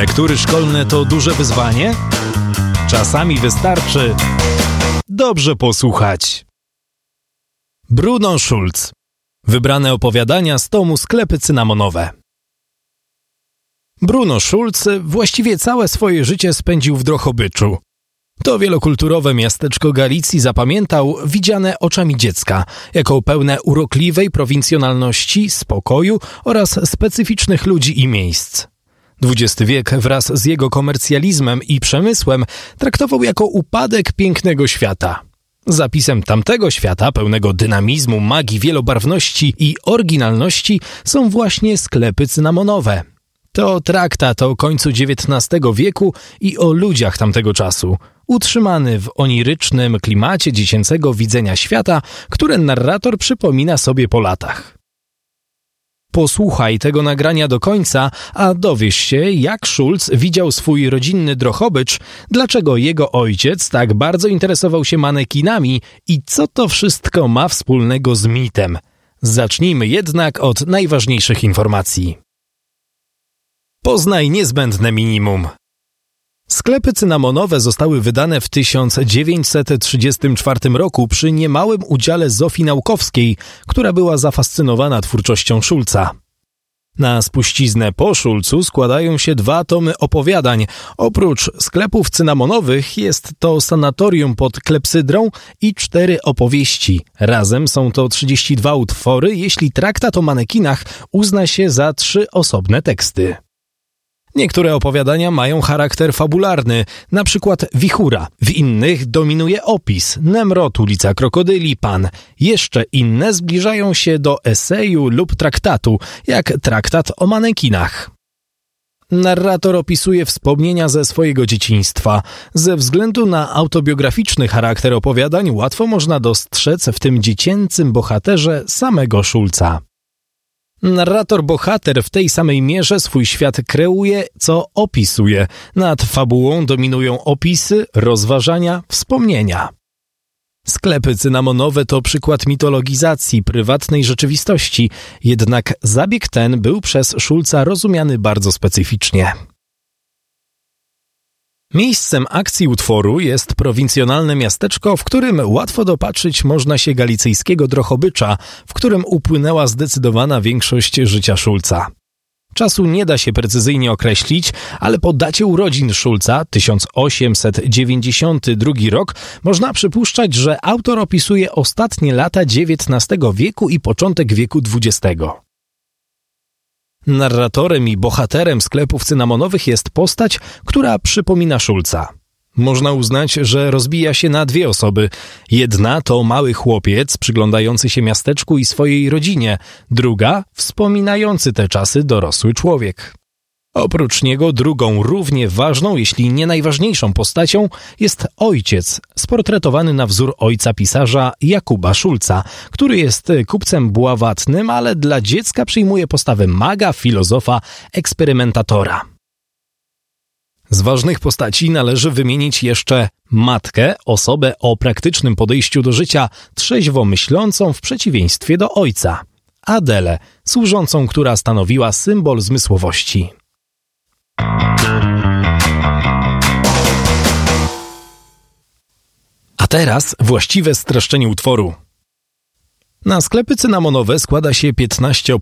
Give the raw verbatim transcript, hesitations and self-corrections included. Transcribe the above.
Lektury szkolne to duże wyzwanie? Czasami wystarczy dobrze posłuchać. Bruno Schulz. Wybrane opowiadania z tomu Sklepy cynamonowe. Bruno Schulz właściwie całe swoje życie spędził w Drohobyczu. To wielokulturowe miasteczko Galicji zapamiętał, widziane oczami dziecka, jako pełne urokliwej prowincjonalności, spokoju oraz specyficznych ludzi i miejsc. dwudziesty wiek wraz z jego komercjalizmem i przemysłem traktował jako upadek pięknego świata. Zapisem tamtego świata, pełnego dynamizmu, magii, wielobarwności i oryginalności, są właśnie sklepy cynamonowe. To traktat o końcu dziewiętnastego wieku i o ludziach tamtego czasu, utrzymany w onirycznym klimacie dziecięcego widzenia świata, które narrator przypomina sobie po latach. Posłuchaj tego nagrania do końca, a dowiesz się, jak Schulz widział swój rodzinny Drohobycz, dlaczego jego ojciec tak bardzo interesował się manekinami i co to wszystko ma wspólnego z mitem. Zacznijmy jednak od najważniejszych informacji. Poznaj niezbędne minimum. Sklepy cynamonowe zostały wydane w tysiąc dziewięćset trzydziestym czwartym roku przy niemałym udziale Zofii Naukowskiej, która była zafascynowana twórczością Schulza. Na spuściznę po Schulzu składają się dwa tomy opowiadań. Oprócz sklepów cynamonowych jest to sanatorium pod klepsydrą i cztery opowieści. Razem są to trzydzieści dwa utwory, jeśli traktat o manekinach uzna się za trzy osobne teksty. Niektóre opowiadania mają charakter fabularny, na przykład Wichura. W innych dominuje opis, Nemrod, ulica Krokodyli, Pan. Jeszcze inne zbliżają się do eseju lub traktatu, jak traktat o manekinach. Narrator opisuje wspomnienia ze swojego dzieciństwa. Ze względu na autobiograficzny charakter opowiadań łatwo można dostrzec w tym dziecięcym bohaterze samego Schulza. Narrator-bohater w tej samej mierze swój świat kreuje, co opisuje. Nad fabułą dominują opisy, rozważania, wspomnienia. Sklepy cynamonowe to przykład mitologizacji prywatnej rzeczywistości, jednak zabieg ten był przez Schulza rozumiany bardzo specyficznie. Miejscem akcji utworu jest prowincjonalne miasteczko, w którym łatwo dopatrzyć można się galicyjskiego Drohobycza, w którym upłynęła zdecydowana większość życia Schulza. Czasu nie da się precyzyjnie określić, ale po dacie urodzin Schulza, tysiąc osiemset dziewięćdziesiąty drugi rok, można przypuszczać, że autor opisuje ostatnie lata dziewiętnastego wieku i początek wieku dwudziestego. Narratorem i bohaterem sklepów cynamonowych jest postać, która przypomina Schulza. Można uznać, że rozbija się na dwie osoby. Jedna to mały chłopiec przyglądający się miasteczku i swojej rodzinie, druga wspominający te czasy dorosły człowiek. Oprócz niego drugą, równie ważną, jeśli nie najważniejszą postacią jest ojciec, sportretowany na wzór ojca pisarza Jakuba Schulza, który jest kupcem bławatnym, ale dla dziecka przyjmuje postawę maga, filozofa, eksperymentatora. Z ważnych postaci należy wymienić jeszcze matkę, osobę o praktycznym podejściu do życia, trzeźwo myślącą w przeciwieństwie do ojca, Adelę, służącą, która stanowiła symbol zmysłowości. A teraz właściwe streszczenie utworu. Na sklepy cynamonowe składa się piętnaście